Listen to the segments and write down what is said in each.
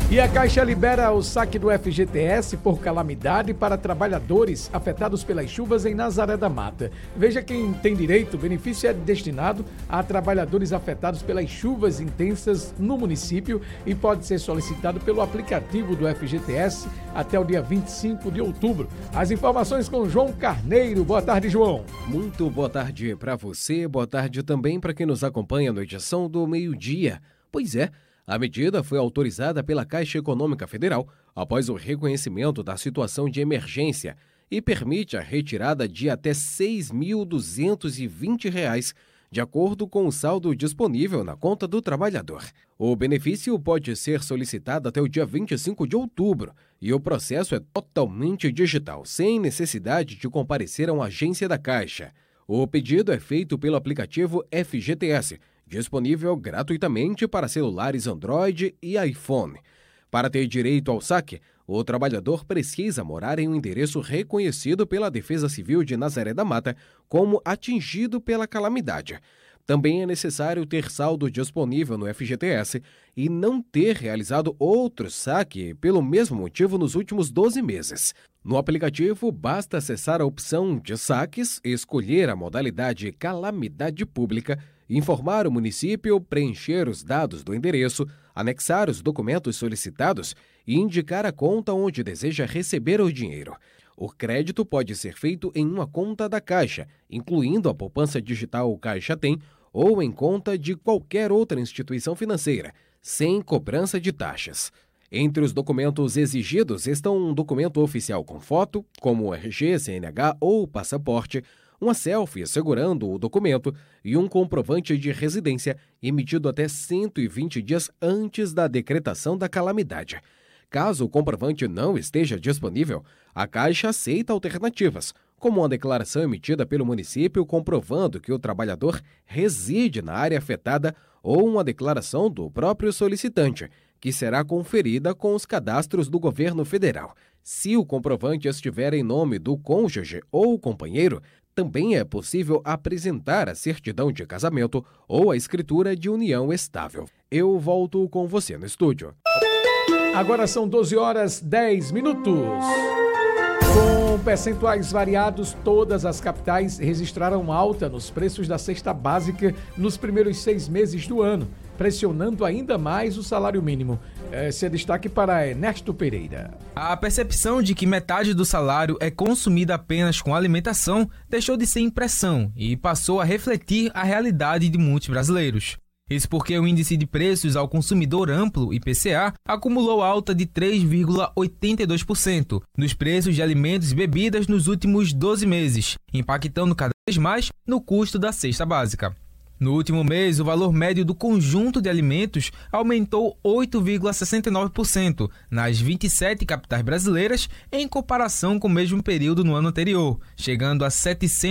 E a Caixa libera o saque do FGTS por calamidade para trabalhadores afetados pelas chuvas em Nazaré da Mata. Veja quem tem direito. O benefício é destinado a trabalhadores afetados pelas chuvas intensas no município e pode ser solicitado pelo aplicativo do FGTS até o dia 25 de outubro. As informações com João Carneiro. Boa tarde, João. Muito boa tarde para você, boa tarde também para quem nos acompanha na edição do meio-dia. Pois é, a medida foi autorizada pela Caixa Econômica Federal após o reconhecimento da situação de emergência e permite a retirada de até R$ 6.220, de acordo com o saldo disponível na conta do trabalhador. O benefício pode ser solicitado até o dia 25 de outubro e o processo é totalmente digital, sem necessidade de comparecer a uma agência da Caixa. O pedido é feito pelo aplicativo FGTS, disponível gratuitamente para celulares Android e iPhone. Para ter direito ao saque, o trabalhador precisa morar em um endereço reconhecido pela Defesa Civil de Nazaré da Mata como atingido pela calamidade. Também é necessário ter saldo disponível no FGTS e não ter realizado outro saque pelo mesmo motivo nos últimos 12 meses. No aplicativo, basta acessar a opção de saques, escolher a modalidade Calamidade Pública, informar o município, preencher os dados do endereço, anexar os documentos solicitados e indicar a conta onde deseja receber o dinheiro. O crédito pode ser feito em uma conta da Caixa, incluindo a poupança digital Caixa Tem, ou em conta de qualquer outra instituição financeira, sem cobrança de taxas. Entre os documentos exigidos estão um documento oficial com foto, como o RG, CNH ou passaporte, uma selfie segurando o documento e um comprovante de residência emitido até 120 dias antes da decretação da calamidade. Caso o comprovante não esteja disponível, a Caixa aceita alternativas, como uma declaração emitida pelo município comprovando que o trabalhador reside na área afetada ou uma declaração do próprio solicitante, que será conferida com os cadastros do governo federal. Se o comprovante estiver em nome do cônjuge ou companheiro, também é possível apresentar a certidão de casamento ou a escritura de união estável. Eu volto com você no estúdio. Agora são 12h10. Com percentuais variados, todas as capitais registraram alta nos preços da cesta básica nos primeiros 6 meses do ano, pressionando ainda mais o salário mínimo. Esse é destaque para Ernesto Pereira. A percepção de que metade do salário é consumida apenas com alimentação deixou de ser impressão e passou a refletir a realidade de muitos brasileiros. Isso porque o Índice de Preços ao Consumidor Amplo, IPCA, acumulou alta de 3,82% nos preços de alimentos e bebidas nos últimos 12 meses, impactando cada vez mais no custo da cesta básica. No último mês, o valor médio do conjunto de alimentos aumentou 8,69% nas 27 capitais brasileiras em comparação com o mesmo período no ano anterior, chegando a R$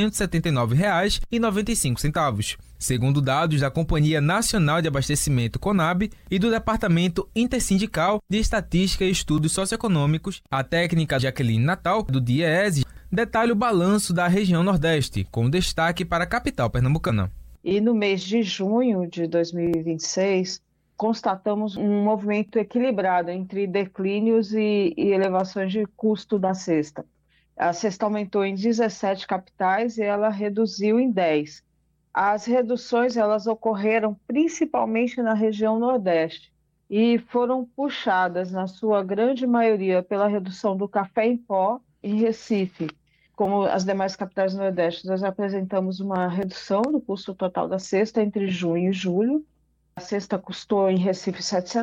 779,95. Segundo dados da Companhia Nacional de Abastecimento CONAB e do Departamento Intersindical de Estatística e Estudos Socioeconômicos, a técnica Jaqueline Natal, do DIEESE, detalha o balanço da região Nordeste, com destaque para a capital pernambucana. E no mês de junho de 2026, constatamos um movimento equilibrado entre declínios e elevações de custo da cesta. A cesta aumentou em 17 capitais e ela reduziu em 10. As reduções elas ocorreram principalmente na região Nordeste e foram puxadas, na sua grande maioria, pela redução do café em pó em Recife. Como as demais capitais do Nordeste, nós apresentamos uma redução no custo total da cesta entre junho e julho. A cesta custou em Recife R$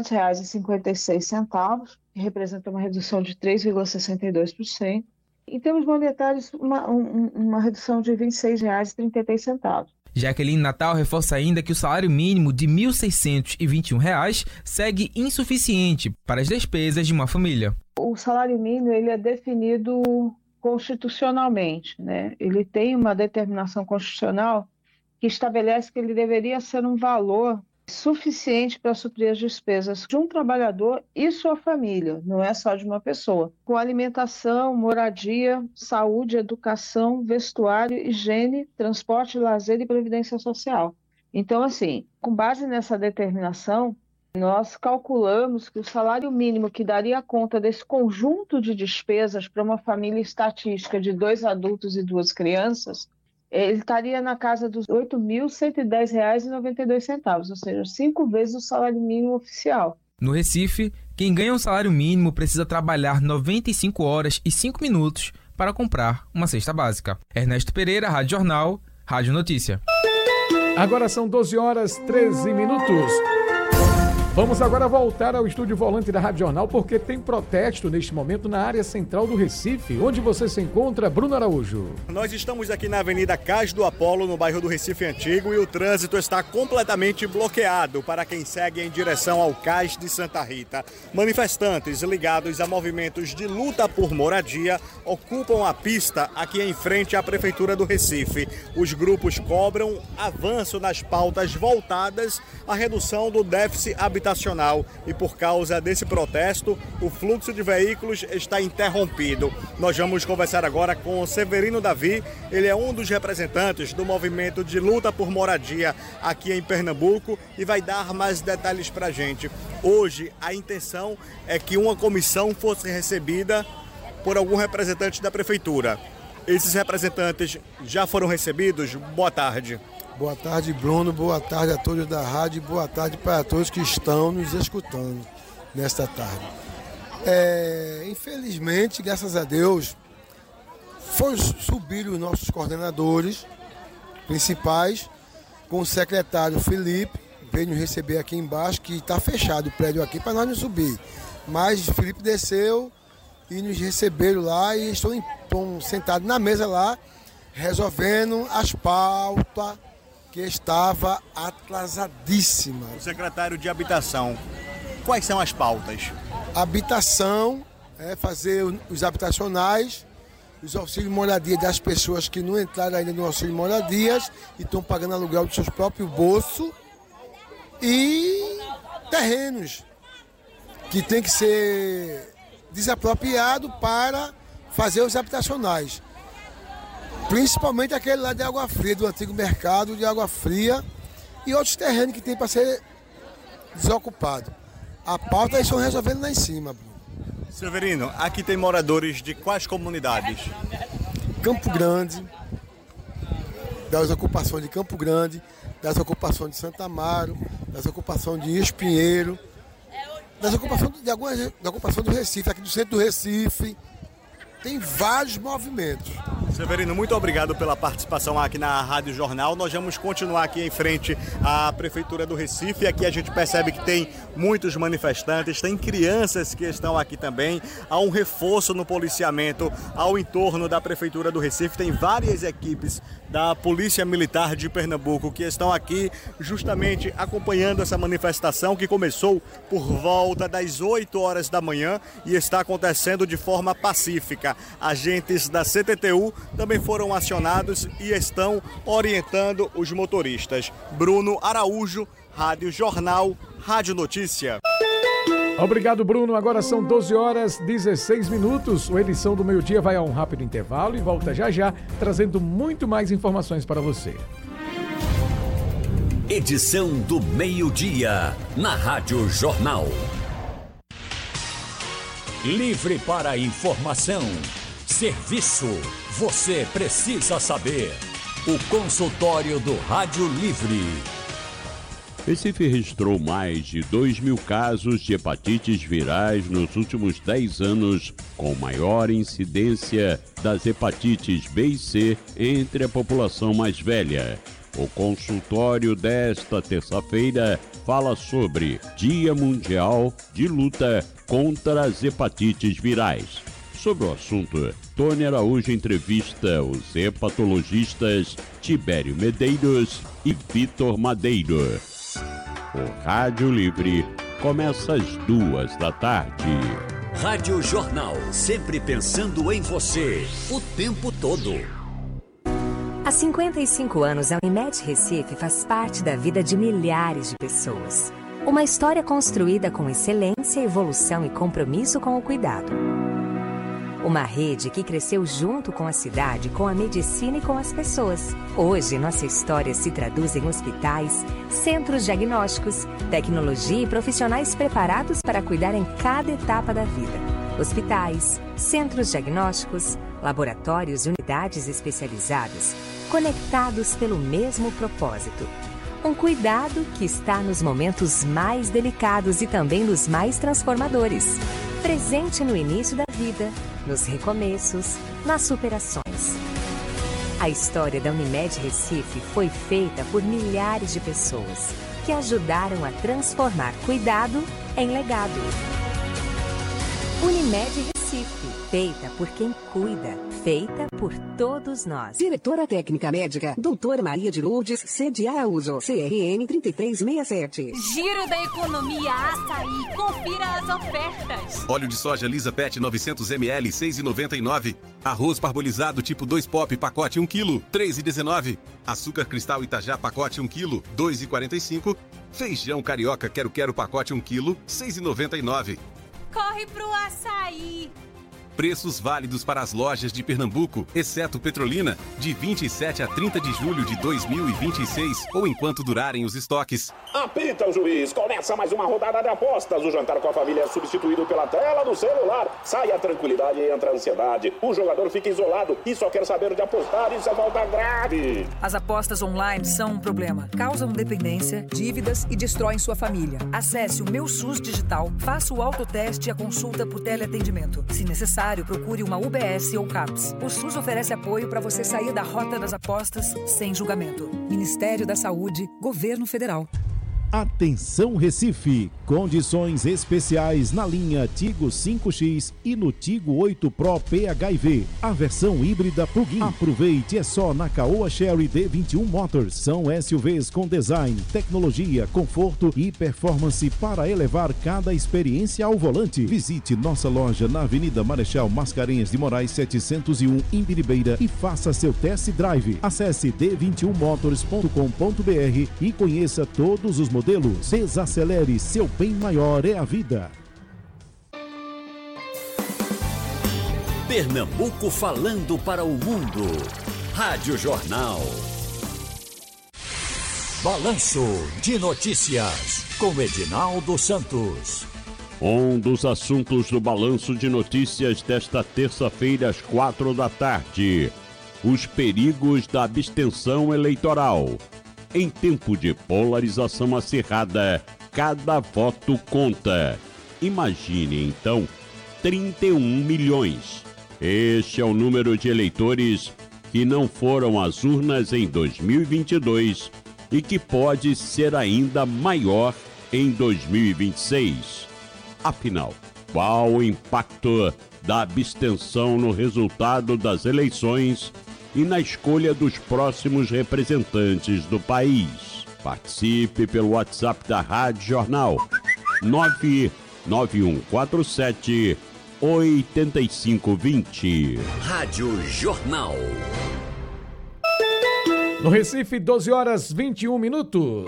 700,56, que representa uma redução de 3,62%. Em termos monetários, uma redução de R$ 26,33. Jaqueline Natal reforça ainda que o salário mínimo de R$ 1.621 segue insuficiente para as despesas de uma família. O salário mínimo ele é definido constitucionalmente, né? Ele tem uma determinação constitucional que estabelece que ele deveria ser um valor suficiente para suprir as despesas de um trabalhador e sua família, não é só de uma pessoa, com alimentação, moradia, saúde, educação, vestuário, higiene, transporte, lazer e previdência social. Então, assim, com base nessa determinação, Nós calculamos que o salário mínimo que daria conta desse conjunto de despesas para uma família estatística de 2 adultos e 2 crianças, ele estaria na casa dos R$ 8.110,92, ou seja, 5 vezes o salário mínimo oficial. No Recife, quem ganha um salário mínimo precisa trabalhar 95 horas e 5 minutos para comprar uma cesta básica. Ernesto Pereira, Rádio Jornal, Rádio Notícia. Agora são 12h13. Vamos agora voltar ao estúdio volante da Rádio Jornal, porque tem protesto neste momento na área central do Recife. Onde você se encontra, Bruno Araújo? Nós estamos aqui na Avenida Cais do Apolo, no bairro do Recife Antigo, e o trânsito está completamente bloqueado para quem segue em direção ao Cais de Santa Rita. Manifestantes ligados a movimentos de luta por moradia ocupam a pista aqui em frente à Prefeitura do Recife. Os grupos cobram avanço nas pautas voltadas à redução do déficit habitacional. E por causa desse protesto, o fluxo de veículos está interrompido. Nós vamos conversar agora com o Severino Davi. Ele é um dos representantes do movimento de luta por moradia aqui em Pernambuco e vai dar mais detalhes para a gente. Hoje, a intenção é que uma comissão fosse recebida por algum representante da prefeitura. Esses representantes já foram recebidos? Boa tarde. Boa tarde, Bruno. Boa tarde a todos da rádio. Boa tarde para todos que estão nos escutando nesta tarde. Infelizmente, graças a Deus, foram subir os nossos coordenadores principais, com o secretário Felipe, veio nos receber aqui embaixo, que está fechado o prédio aqui para nós não subir. Mas o Felipe desceu e nos receberam lá e estão sentados na mesa lá, resolvendo as pautas que estava atrasadíssima. O secretário de Habitação, quais são as pautas? Habitação, fazer os habitacionais, os auxílios moradia das pessoas que não entraram ainda no auxílio moradias e estão pagando aluguel do seu próprio bolso, e terrenos que tem que ser desapropriado para fazer os habitacionais. Principalmente aquele lá de Água Fria, do antigo mercado de Água Fria, e outros terrenos que tem para ser desocupado. A pauta eles estão resolvendo lá em cima, Bruno. Severino, aqui tem moradores de quais comunidades? Campo Grande, das ocupações de Campo Grande, das ocupações de Santa Amaro, das ocupações de Espinheiro, das ocupações da ocupação do Recife, aqui do centro do Recife. Tem vários movimentos. Severino, muito obrigado pela participação aqui na Rádio Jornal. Nós vamos continuar aqui em frente à Prefeitura do Recife. Aqui a gente percebe que tem muitos manifestantes, tem crianças que estão aqui também. Há um reforço no policiamento ao entorno da Prefeitura do Recife. Tem várias equipes da Polícia Militar de Pernambuco que estão aqui justamente acompanhando essa manifestação que começou por volta das 8 horas da manhã e está acontecendo de forma pacífica. Agentes da CTTU também foram acionados e estão orientando os motoristas. Bruno Araújo, Rádio Jornal, Rádio Notícia. Obrigado, Bruno. Agora são 12h16. O Edição do Meio-Dia vai a um rápido intervalo e volta já já, trazendo muito mais informações para você. Edição do Meio-Dia, na Rádio Jornal. Livre para informação. Serviço. Você precisa saber. O consultório do Rádio Livre. Recife registrou mais de 2.000 casos de hepatites virais nos últimos 10 anos, com maior incidência das hepatites B e C entre a população mais velha. O consultório desta terça-feira fala sobre Dia Mundial de Luta contra as Hepatites Virais. Sobre o assunto, Tony Araújo entrevista os hepatologistas Tibério Medeiros e Vitor Madeiro. O Rádio Livre começa às 14h. Rádio Jornal, sempre pensando em você, o tempo todo. Há 55 anos, a Unimed Recife faz parte da vida de milhares de pessoas. Uma história construída com excelência, evolução e compromisso com o cuidado. Uma rede que cresceu junto com a cidade, com a medicina e com as pessoas. Hoje, nossa história se traduz em hospitais, centros diagnósticos, tecnologia e profissionais preparados para cuidar em cada etapa da vida. Hospitais, centros diagnósticos, laboratórios e unidades especializadas, conectados pelo mesmo propósito. Um cuidado que está nos momentos mais delicados e também nos mais transformadores. Presente no início da vida, nos recomeços, nas superações. A história da Unimed Recife foi feita por milhares de pessoas que ajudaram a transformar cuidado em legado. Unimed Recife, feita por quem cuida, feita por todos nós. Diretora Técnica Médica, Doutora Maria de Lourdes, sede Araújo, CRN 3367. Giro da Economia Açaí, confira as ofertas. Óleo de soja Lisa Pet 900 ml, 6,99. Arroz parbolizado tipo 2 pop, pacote 1 kg, 3,19. Açúcar cristal Itajá, pacote 1 kg, 2,45. Feijão carioca quero pacote 1 kg, 6,99. Corre pro açaí! Preços válidos para as lojas de Pernambuco, exceto Petrolina, de 27 a 30 de julho de 2026 ou enquanto durarem os estoques. Apita o juiz, começa mais uma rodada de apostas. O jantar com a família é substituído pela tela do celular. Sai a tranquilidade e entra a ansiedade. O jogador fica isolado e só quer saber de apostar. Isso é falta grave. As apostas online são um problema. Causam dependência, dívidas e destroem sua família. Acesse o Meu SUS Digital, faça o autoteste e a consulta por teleatendimento. Se necessário, procure uma UBS ou CAPS. O SUS oferece apoio para você sair da rota das apostas sem julgamento. Ministério da Saúde, Governo Federal. Atenção Recife, condições especiais na linha Tigo 5X e no Tigo 8 Pro PHEV, a versão híbrida plug-in. Aproveite, é só na Caoa Chery D21 Motors. São SUVs com design, tecnologia, conforto e performance para elevar cada experiência ao volante. Visite nossa loja na Avenida Marechal Mascarenhas de Moraes 701 em Biribeira e faça seu test drive. Acesse d21motors.com.br e conheça todos os modelos. Desacelere, seu bem maior é a vida. Pernambuco falando para o mundo. Rádio Jornal. Balanço de Notícias com Edinaldo Santos. Um dos assuntos do Balanço de Notícias desta terça-feira às 16h. Os perigos da abstenção eleitoral. Em tempo de polarização acirrada, cada voto conta. Imagine, então, 31 milhões. Este é o número de eleitores que não foram às urnas em 2022 e que pode ser ainda maior em 2026. Afinal, qual o impacto da abstenção no resultado das eleições e na escolha dos próximos representantes do país? Participe pelo WhatsApp da Rádio Jornal 99147 8520. Rádio Jornal. No Recife, 12h21.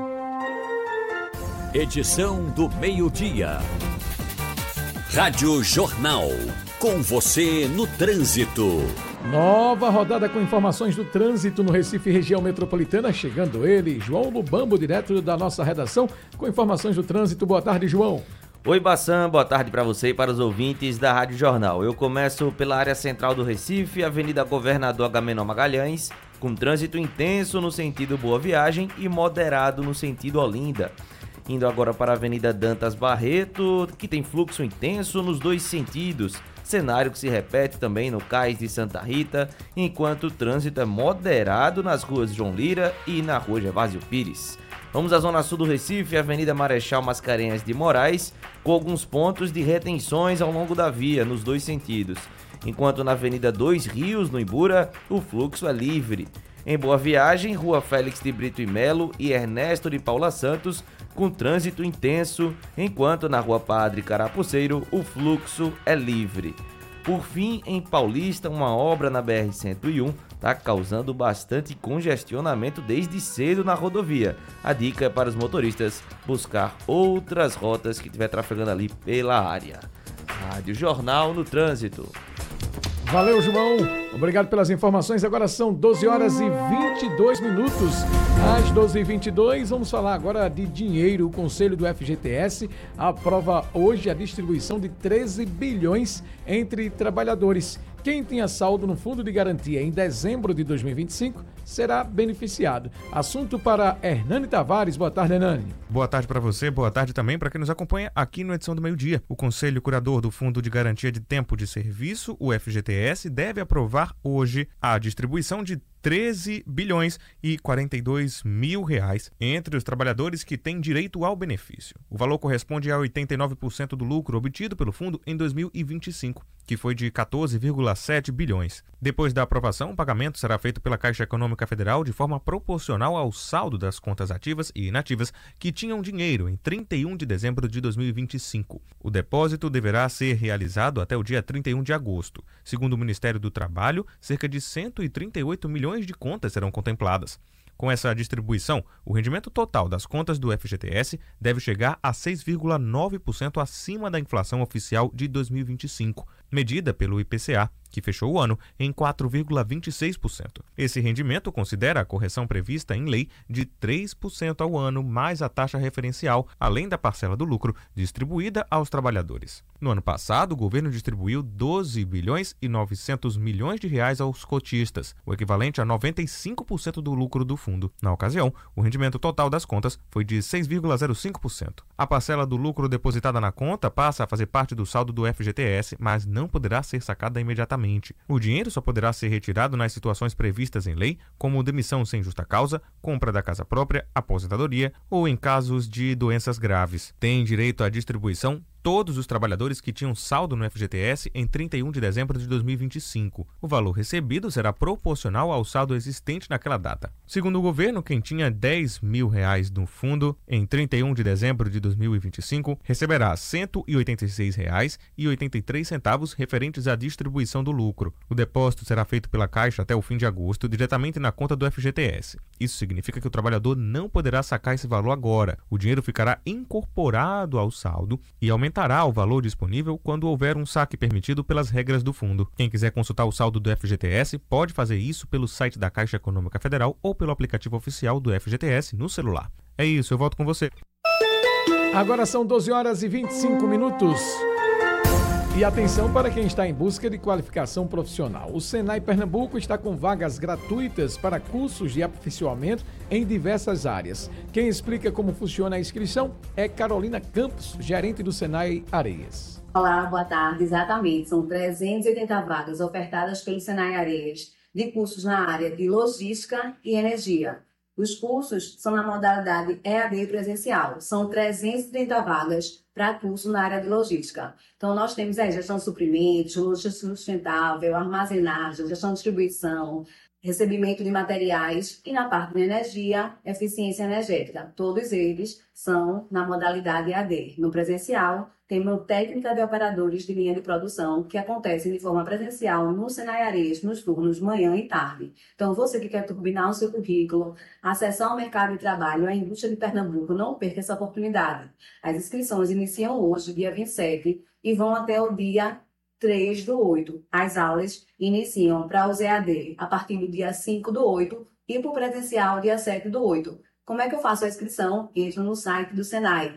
Edição do meio-dia. Rádio Jornal. Com você no trânsito. Nova rodada com informações do trânsito no Recife, região metropolitana. Chegando ele, João Lubambo, direto da nossa redação, com informações do trânsito. Boa tarde, João. Oi, Bassan, boa tarde para você e para os ouvintes da Rádio Jornal. Eu começo pela área central do Recife, Avenida Governador Agamenon Magalhães, com trânsito intenso no sentido Boa Viagem e moderado no sentido Olinda. Indo agora para a Avenida Dantas Barreto, que tem fluxo intenso nos dois sentidos. Cenário que se repete também no Cais de Santa Rita, enquanto o trânsito é moderado nas ruas João Lira e na rua Gervásio Pires. Vamos à zona sul do Recife, Avenida Marechal Mascarenhas de Moraes, com alguns pontos de retenções ao longo da via, nos dois sentidos. Enquanto na Avenida Dois Rios, no Ibura, o fluxo é livre. Em Boa Viagem, Rua Félix de Brito e Melo e Ernesto de Paula Santos, com trânsito intenso, enquanto na Rua Padre Carapuceiro o fluxo é livre. Por fim, em Paulista, uma obra na BR-101 está causando bastante congestionamento desde cedo na rodovia. A dica é para os motoristas buscar outras rotas que estiver trafegando ali pela área. Rádio Jornal no Trânsito. Valeu, João. Obrigado pelas informações. Agora são 12 horas e 22 minutos. Às 12h22, vamos falar agora de dinheiro. O Conselho do FGTS aprova hoje a distribuição de 13 bilhões entre trabalhadores. Quem tinha saldo no Fundo de Garantia em dezembro de 2025 será beneficiado. Assunto para Hernani Tavares. Boa tarde, Hernani. Boa tarde para você, boa tarde também para quem nos acompanha aqui no Edição do Meio-Dia. O Conselho Curador do Fundo de Garantia de Tempo de Serviço, o FGTS, deve aprovar hoje a distribuição de 13 bilhões e 42 mil reais entre os trabalhadores que têm direito ao benefício. O valor corresponde a 89% do lucro obtido pelo fundo em 2025, que foi de 14,7 bilhões. Depois da aprovação, o pagamento será feito pela Caixa Econômica Federal de forma proporcional ao saldo das contas ativas e inativas que tinham dinheiro em 31 de dezembro de 2025. O depósito deverá ser realizado até o dia 31 de agosto. Segundo o Ministério do Trabalho, cerca de 138 milhões de contas serão contempladas. Com essa distribuição, o rendimento total das contas do FGTS deve chegar a 6,9% acima da inflação oficial de 2025, medida pelo IPCA, que fechou o ano em 4,26%. Esse rendimento considera a correção prevista em lei de 3% ao ano, mais a taxa referencial, além da parcela do lucro distribuída aos trabalhadores. No ano passado, o governo distribuiu 12 bilhões e 900 milhões de reais aos cotistas, o equivalente a 95% do lucro do fundo. Na ocasião, o rendimento total das contas foi de 6,05%. A parcela do lucro depositada na conta passa a fazer parte do saldo do FGTS, mas não poderá ser sacada imediatamente. O dinheiro só poderá ser retirado nas situações previstas em lei, como demissão sem justa causa, compra da casa própria, aposentadoria ou em casos de doenças graves. Tem direito à distribuição todos os trabalhadores que tinham saldo no FGTS em 31 de dezembro de 2025. O valor recebido será proporcional ao saldo existente naquela data. Segundo o governo, quem tinha 10 mil reais no fundo em 31 de dezembro de 2025 receberá R$ 186,83 referentes à distribuição do lucro. O depósito será feito pela Caixa até o fim de agosto, diretamente na conta do FGTS. Isso significa que o trabalhador não poderá sacar esse valor agora. O dinheiro ficará incorporado ao saldo e aumentará o valor disponível quando houver um saque permitido pelas regras do fundo. Quem quiser consultar o saldo do FGTS pode fazer isso pelo site da Caixa Econômica Federal ou pelo aplicativo oficial do FGTS no celular. É isso, eu volto com você. Agora são 12 horas e 25 minutos. E atenção para quem está em busca de qualificação profissional. O Senai Pernambuco está com vagas gratuitas para cursos de aperfeiçoamento em diversas áreas. Quem explica como funciona a inscrição é Carolina Campos, gerente do Senai Areias. Olá, boa tarde. Exatamente, são 380 vagas ofertadas pelo Senai Areias de cursos na área de logística e energia. Os cursos são na modalidade EAD presencial. São 330 vagas para curso na área de logística. Então, nós temos gestão de suprimentos, logística sustentável, armazenagem, gestão de distribuição, recebimento de materiais e na parte de energia, eficiência energética. Todos eles são na modalidade EAD. No presencial, temos técnica de operadores de linha de produção que acontecem de forma presencial no Senai Areias, nos turnos manhã e tarde. Então, você que quer turbinar o seu currículo, acessar o mercado de trabalho, a indústria de Pernambuco, não perca essa oportunidade. As inscrições iniciam hoje, dia 27, e vão até o dia 3/8. As aulas iniciam para os EAD a partir do dia 5/8 e para o presencial dia 7/8. Como é que eu faço a inscrição? Entro no site do Senai,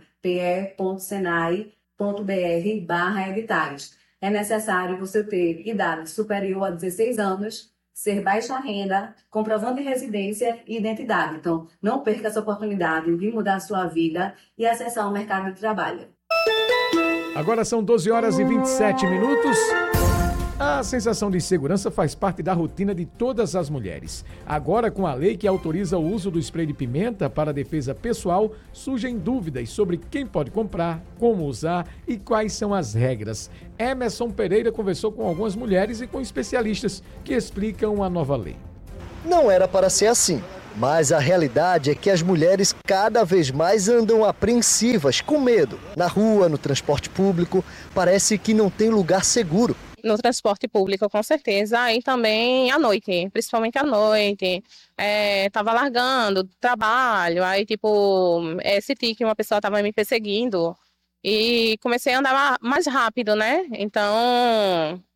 pe.senai.br/editais. É necessário você ter idade superior a 16 anos, ser baixa renda, comprovante de residência e identidade. Então, não perca essa oportunidade de mudar a sua vida e acessar o mercado de trabalho. Agora são 12 horas e 27 minutos. A sensação de segurança faz parte da rotina de todas as mulheres. Agora, com a lei que autoriza o uso do spray de pimenta para defesa pessoal, surgem dúvidas sobre quem pode comprar, como usar e quais são as regras. Emerson Pereira conversou com algumas mulheres e com especialistas que explicam a nova lei. Não era para ser assim, mas a realidade é que as mulheres cada vez mais andam apreensivas, com medo. Na rua, no transporte público, parece que não tem lugar seguro. No transporte público, com certeza, e também à noite, principalmente à noite. Tava largando do trabalho, aí senti que uma pessoa estava me perseguindo e comecei a andar mais rápido, né? Então,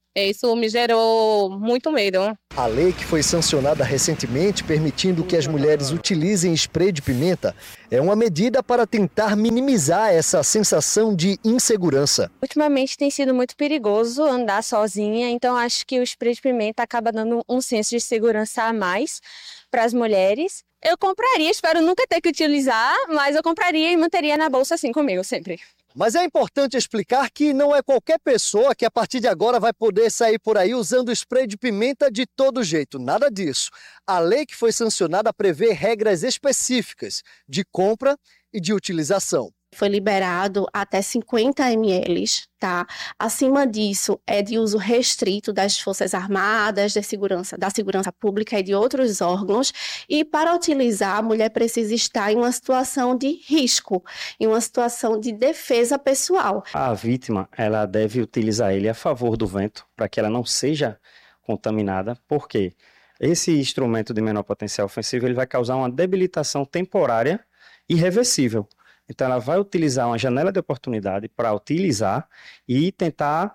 Isso me gerou muito medo. A lei que foi sancionada recentemente, permitindo que as mulheres utilizem spray de pimenta, é uma medida para tentar minimizar essa sensação de insegurança. Ultimamente tem sido muito perigoso andar sozinha, então acho que o spray de pimenta acaba dando um senso de segurança a mais para as mulheres. Eu compraria, espero nunca ter que utilizar, mas eu compraria e manteria na bolsa assim comigo sempre. Mas é importante explicar que não é qualquer pessoa que a partir de agora vai poder sair por aí usando spray de pimenta de todo jeito, nada disso. A lei que foi sancionada prevê regras específicas de compra e de utilização. Foi liberado até 50 ml, tá? Acima disso, é de uso restrito das Forças Armadas, da segurança pública e de outros órgãos. E para utilizar, a mulher precisa estar em uma situação de risco, em uma situação de defesa pessoal. A vítima, ela deve utilizar ele a favor do vento, para que ela não seja contaminada, porque esse instrumento de menor potencial ofensivo ele vai causar uma debilitação temporária irreversível. Então, ela vai utilizar uma janela de oportunidade para utilizar e tentar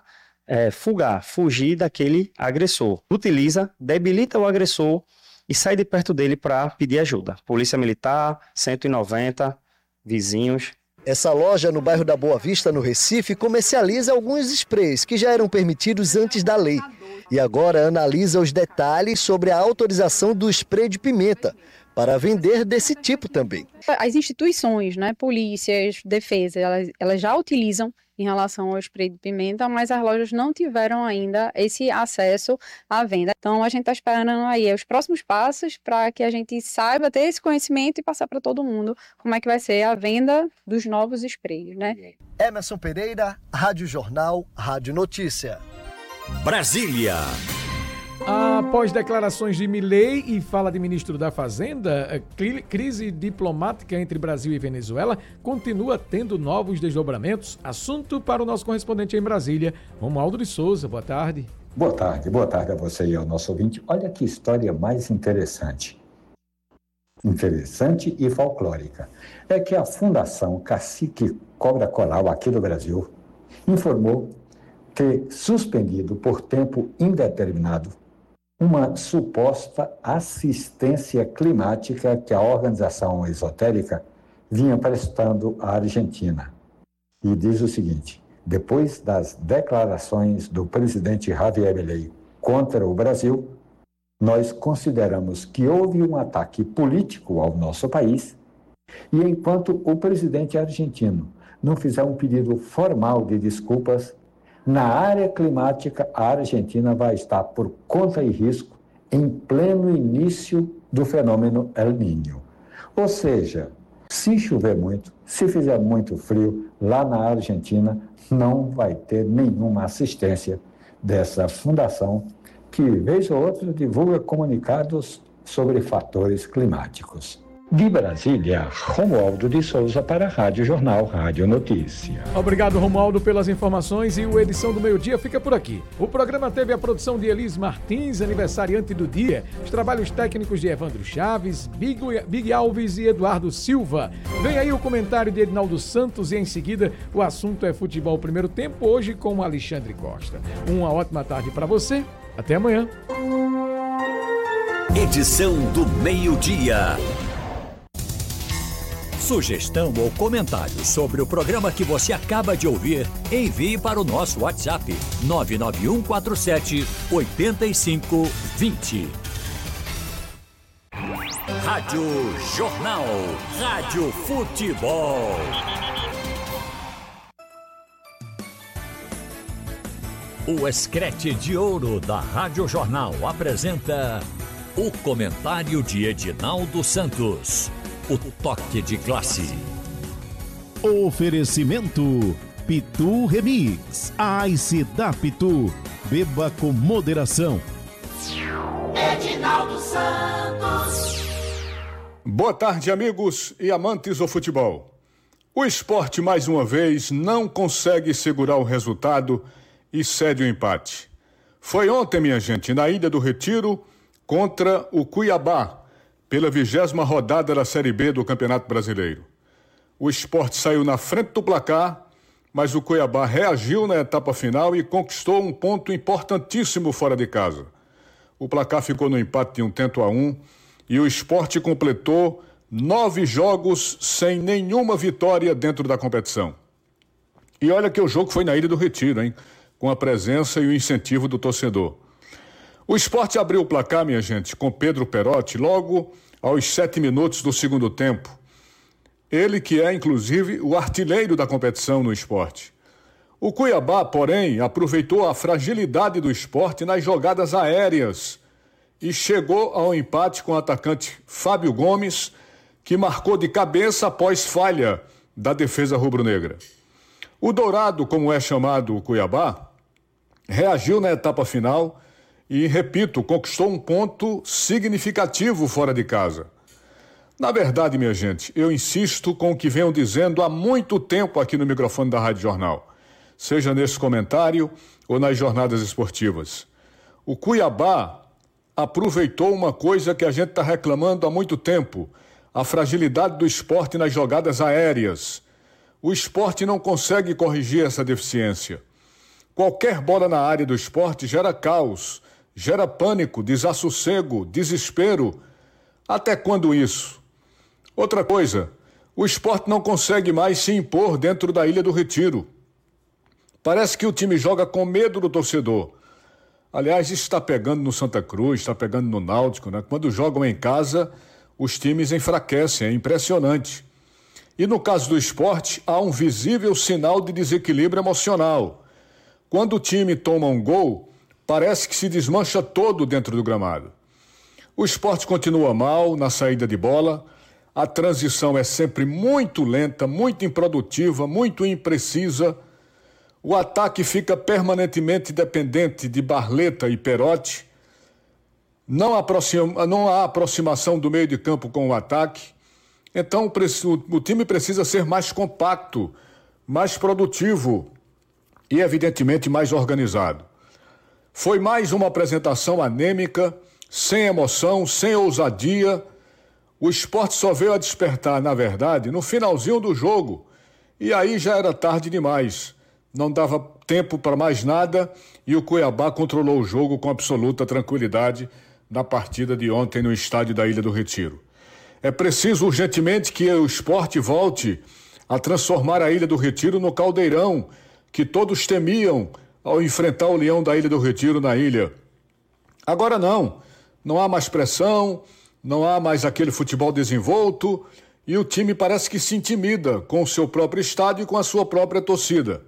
fugir daquele agressor. Utiliza, debilita o agressor e sai de perto dele para pedir ajuda. Polícia Militar, 190, vizinhos. Essa loja no bairro da Boa Vista, no Recife, comercializa alguns sprays que já eram permitidos antes da lei. E agora analisa os detalhes sobre a autorização do spray de pimenta, para vender desse tipo também. As instituições, né, polícias, defesa, elas já utilizam em relação ao spray de pimenta, mas as lojas não tiveram ainda esse acesso à venda. Então a gente está esperando aí os próximos passos para que a gente saiba ter esse conhecimento e passar para todo mundo como é que vai ser a venda dos novos sprays, né? Emerson Pereira, Rádio Jornal, Rádio Notícia. Brasília. Após declarações de Milei e fala de ministro da Fazenda, a crise diplomática entre Brasil e Venezuela continua tendo novos desdobramentos. Assunto para o nosso correspondente em Brasília, Romualdo de Souza. Boa tarde. Boa tarde a você e ao nosso ouvinte. Olha que história mais interessante. Interessante e folclórica. É que a Fundação Cacique Cobra Coral aqui do Brasil informou ter suspendido por tempo indeterminado uma suposta assistência climática que a organização esotérica vinha prestando à Argentina. E diz o seguinte: depois das declarações do presidente Javier Milei contra o Brasil, nós consideramos que houve um ataque político ao nosso país e enquanto o presidente argentino não fizer um pedido formal de desculpas, na área climática, a Argentina vai estar por conta e risco em pleno início do fenômeno El Niño. Ou seja, se chover muito, se fizer muito frio, lá na Argentina não vai ter nenhuma assistência dessa fundação que, vez ou outra, divulga comunicados sobre fatores climáticos. De Brasília, Romualdo de Souza para a Rádio Jornal, Rádio Notícia. Obrigado, Romualdo, pelas informações, e o Edição do Meio-Dia fica por aqui. O programa teve a produção de Elis Martins, aniversariante do dia, os trabalhos técnicos de Evandro Chaves, Big Alves e Eduardo Silva. Vem aí o comentário de Edinaldo Santos e em seguida o assunto é futebol primeiro tempo, hoje com Alexandre Costa. Uma ótima tarde para você, até amanhã. Edição do Meio-Dia. Sugestão ou comentário sobre o programa que você acaba de ouvir, envie para o nosso WhatsApp 99147-8520. Rádio Jornal, Rádio Futebol. O Escrete de Ouro da Rádio Jornal apresenta o comentário de Edinaldo Santos. O toque de classe. Oferecimento Pitu Remix. Ice da Pitu. Beba com moderação. Edinaldo Santos. Boa tarde, amigos e amantes do futebol. O esporte, mais uma vez, não consegue segurar o resultado e cede o empate. Foi ontem, minha gente, na Ilha do Retiro, contra o Cuiabá, pela 20ª rodada da Série B do Campeonato Brasileiro. O Sport saiu na frente do placar, mas o Cuiabá reagiu na etapa final e conquistou um ponto importantíssimo fora de casa. O placar ficou no empate de 1-1 e o Sport completou 9 jogos sem nenhuma vitória dentro da competição. E olha que o jogo foi na Ilha do Retiro, hein? Com a presença e o incentivo do torcedor. O Sport abriu o placar, minha gente, com Pedro Perotti, logo aos 7 minutos do segundo tempo. Ele que é, inclusive, o artilheiro da competição no Sport. O Cuiabá, porém, aproveitou a fragilidade do Sport nas jogadas aéreas e chegou ao empate com o atacante Fábio Gomes, que marcou de cabeça após falha da defesa rubro-negra. O Dourado, como é chamado o Cuiabá, reagiu na etapa final e, repito, conquistou um ponto significativo fora de casa. Na verdade, minha gente, eu insisto com o que venham dizendo há muito tempo aqui no microfone da Rádio Jornal, seja nesse comentário ou nas jornadas esportivas. O Cuiabá aproveitou uma coisa que a gente está reclamando há muito tempo, a fragilidade do Sport nas jogadas aéreas. O Sport não consegue corrigir essa deficiência. Qualquer bola na área do Sport gera caos, gera pânico, desassossego, desespero. Até quando isso? Outra coisa, o Sport não consegue mais se impor dentro da Ilha do Retiro. Parece que o time joga com medo do torcedor. Aliás, isso está pegando no Santa Cruz, está pegando no Náutico, né? Quando jogam em casa, os times enfraquecem, é impressionante. E no caso do Sport, há um visível sinal de desequilíbrio emocional. Quando o time toma um gol, parece que se desmancha todo dentro do gramado. O Sport continua mal na saída de bola, a transição é sempre muito lenta, muito improdutiva, muito imprecisa. O ataque fica permanentemente dependente de Barleta e Perotti. Não há aproximação do meio de campo com o ataque. Então o time precisa ser mais compacto, mais produtivo e, evidentemente, mais organizado. Foi mais uma apresentação anêmica, sem emoção, sem ousadia. O Sport só veio a despertar, na verdade, no finalzinho do jogo. E aí já era tarde demais. Não dava tempo para mais nada e o Cuiabá controlou o jogo com absoluta tranquilidade na partida de ontem no estádio da Ilha do Retiro. É preciso urgentemente que o Sport volte a transformar a Ilha do Retiro no caldeirão que todos temiam ao enfrentar o Leão da Ilha do Retiro na ilha. Agora não há mais pressão, não há mais aquele futebol desenvolto e o time parece que se intimida com o seu próprio estádio e com a sua própria torcida.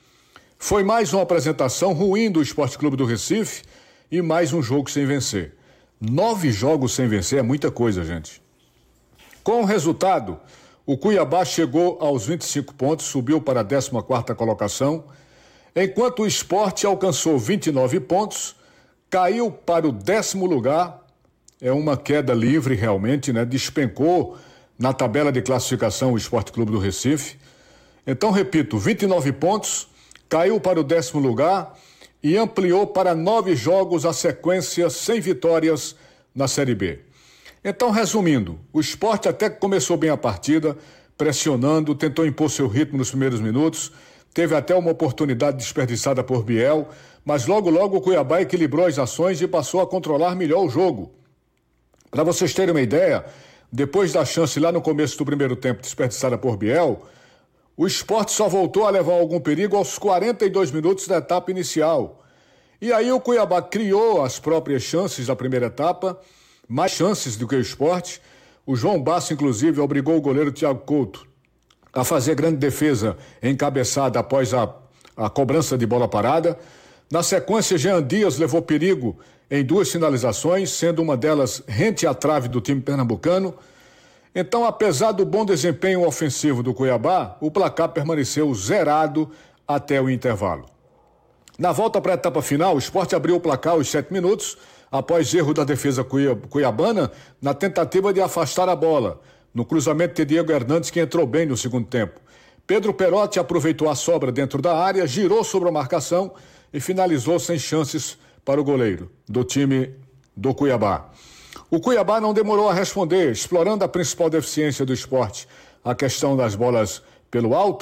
Foi mais uma apresentação ruim do Sport Clube do Recife e mais um jogo sem vencer. 9 jogos sem vencer é muita coisa, gente. Com o resultado, o Cuiabá chegou aos 25 pontos, subiu para a 14ª colocação, enquanto o Sport alcançou 29 pontos, caiu para o 10º lugar, é uma queda livre realmente, né? Despencou na tabela de classificação o Sport Clube do Recife. Então, repito, 29 pontos, caiu para o 10º lugar e ampliou para 9 jogos a sequência sem vitórias na Série B. Então, resumindo, o Sport até que começou bem a partida, pressionando, tentou impor seu ritmo nos primeiros minutos, teve até uma oportunidade desperdiçada por Biel, mas logo o Cuiabá equilibrou as ações e passou a controlar melhor o jogo. Para vocês terem uma ideia, depois da chance lá no começo do primeiro tempo desperdiçada por Biel, o Sport só voltou a levar algum perigo aos 42 minutos da etapa inicial. E aí o Cuiabá criou as próprias chances da primeira etapa, mais chances do que o Sport. O João Basso, inclusive, obrigou o goleiro Thiago Couto a fazer grande defesa encabeçada após a cobrança de bola parada. Na sequência, Jean Dias levou perigo em 2 finalizações, sendo uma delas rente à trave do time pernambucano. Então, apesar do bom desempenho ofensivo do Cuiabá, o placar permaneceu zerado até o intervalo. Na volta para a etapa final, o Sport abriu o placar aos 7 minutos, após erro da defesa cuiabana, na tentativa de afastar a bola, no cruzamento de Diego Hernandes, que entrou bem no segundo tempo. Pedro Perotti aproveitou a sobra dentro da área, girou sobre a marcação e finalizou sem chances para o goleiro do time do Cuiabá. O Cuiabá não demorou a responder, explorando a principal deficiência do Sport, a questão das bolas pelo alto,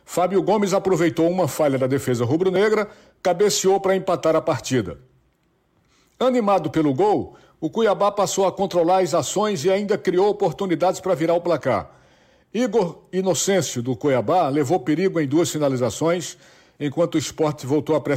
Fábio Gomes aproveitou uma falha da defesa rubro-negra, cabeceou para empatar a partida. Animado pelo gol, o Cuiabá passou a controlar as ações e ainda criou oportunidades para virar o placar. Igor Inocêncio, do Cuiabá, levou perigo em 2 finalizações, enquanto o Sport voltou a pressionar